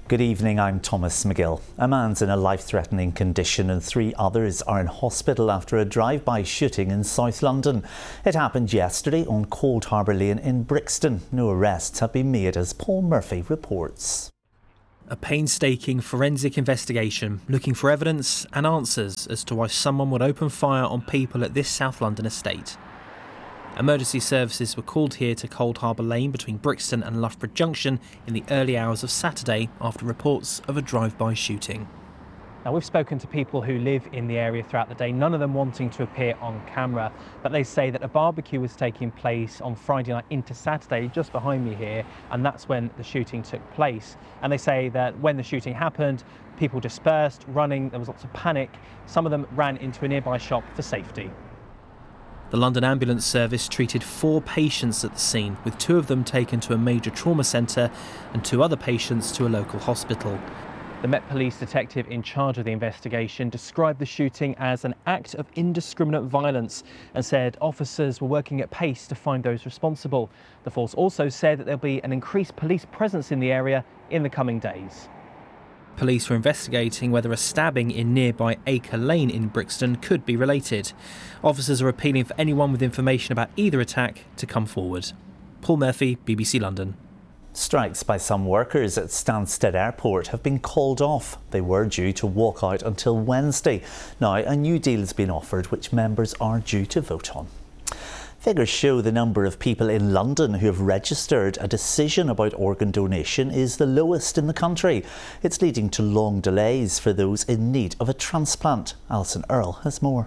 Good evening, I'm Thomas McGill. A man's in a life-threatening condition and 3 others are in hospital after a drive-by shooting in South London. It happened yesterday on Cold Harbour Lane in Brixton. No arrests have been made, as Paul Murphy reports. A painstaking forensic investigation looking for evidence and answers as to why someone would open fire on people at this South London estate. Emergency services were called here to Cold Harbour Lane between Brixton and Loughborough Junction in the early hours of Saturday after reports of a drive-by shooting. Now, we've spoken to people who live in the area throughout the day, none of them wanting to appear on camera, but they say that a barbecue was taking place on Friday night into Saturday just behind me here, and that's when the shooting took place. And they say that when the shooting happened, people dispersed, running, there was lots of panic. Some of them ran into a nearby shop for safety. The London Ambulance Service treated 4 patients at the scene, with 2 of them taken to a major trauma centre and 2 other patients to a local hospital. The Met Police detective in charge of the investigation described the shooting as an act of indiscriminate violence and said officers were working at pace to find those responsible. The force also said that there'll be an increased police presence in the area in the coming days. Police were investigating whether a stabbing in nearby Acre Lane in Brixton could be related. Officers are appealing for anyone with information about either attack to come forward. Paul Murphy, BBC London. Strikes by some workers at Stansted Airport have been called off. They were due to walk out until Wednesday. Now a new deal has been offered which members are due to vote on. Figures show the number of people in London who have registered a decision about organ donation is the lowest in the country. It's leading to long delays for those in need of a transplant. Alison Earle has more.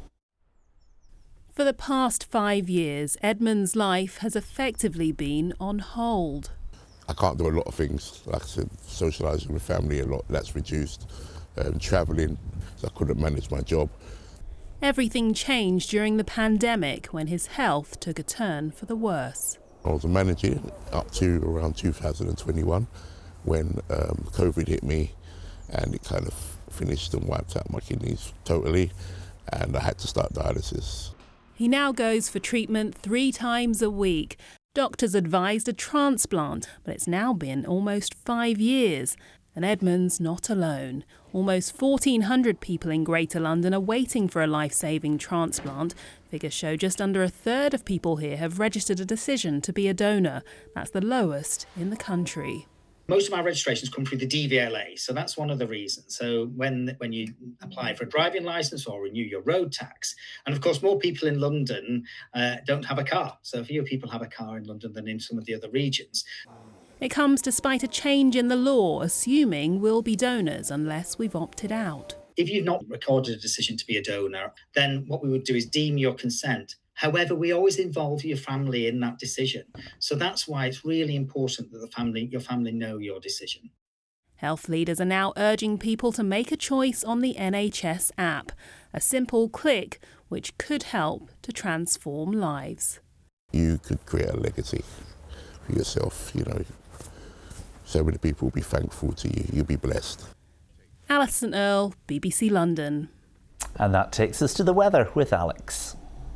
For the past 5 years, Edmund's life has effectively been on hold. I can't do a lot of things, like I said, socialising with family a lot, that's reduced. Travelling, so I couldn't manage my job. Everything changed during the pandemic when his health took a turn for the worse. I was a manager up to around 2021 when COVID hit me and it kind of finished and wiped out my kidneys totally, and I had to start dialysis. He now goes for treatment 3 times a week. Doctors advised a transplant, but it's now been almost 5 years. And Edmund's not alone. Almost 1,400 people in Greater London are waiting for a life-saving transplant. Figures show just under a third of people here have registered a decision to be a donor. That's the lowest in the country. Most of our registrations come through the DVLA, so that's one of the reasons. So when you apply for a driving licence or renew your road tax, and of course more people in London don't have a car. So fewer people have a car in London than in some of the other regions. It comes despite a change in the law, assuming we'll be donors unless we've opted out. If you've not recorded a decision to be a donor, then what we would do is deem your consent. However, we always involve your family in that decision. So that's why it's really important that your family know your decision. Health leaders are now urging people to make a choice on the NHS app. A simple click which could help to transform lives. You could create a legacy for yourself, you know. So many people will be thankful to you. You'll be blessed. Alison Earle, BBC London. And that takes us to the weather with Alex.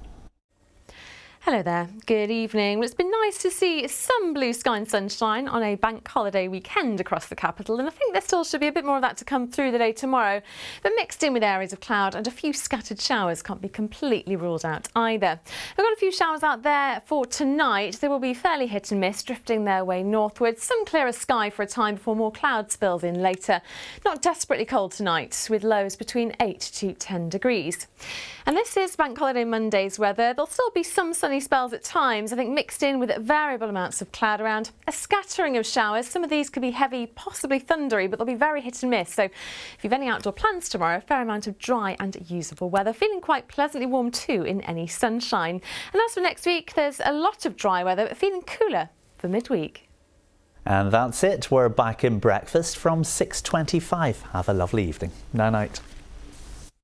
Hello there, good evening. Well, it's been nice to see some blue sky and sunshine on a bank holiday weekend across the capital, and I think there still should be a bit more of that to come through the day tomorrow, but mixed in with areas of cloud and a few scattered showers can't be completely ruled out either. We've got a few showers out there for tonight. They will be fairly hit and miss, drifting their way northwards. Some clearer sky for a time before more cloud spills in later. Not desperately cold tonight, with lows between 8 to 10 degrees. And this is Bank Holiday Monday's weather. There'll still be some sunny spells at times, I think mixed in with variable amounts of cloud around. A scattering of showers. Some of these could be heavy, possibly thundery, but they'll be very hit and miss. So if you've any outdoor plans tomorrow, a fair amount of dry and usable weather. Feeling quite pleasantly warm too in any sunshine. And as for next week, there's a lot of dry weather, but feeling cooler for midweek. And that's it. We're back in breakfast from 6:25. Have a lovely evening. Night night.